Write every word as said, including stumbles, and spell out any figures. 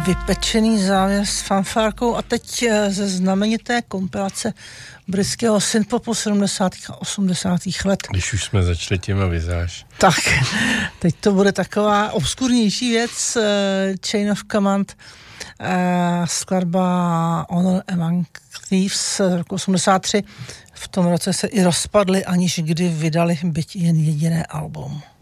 vypečený závěr s fanfárkou a teď ze znamenité kompilace britského synthpopu sedmdesátých a osmdesátých let. Když už jsme začali těma vizáž. Tak, teď to bude taková obskurnější věc, Chain of Command, skladba Honor Among Thieves z roku osmdesát tři. V tom roce se i rozpadly, aniž kdy vydali byť jen jediné album.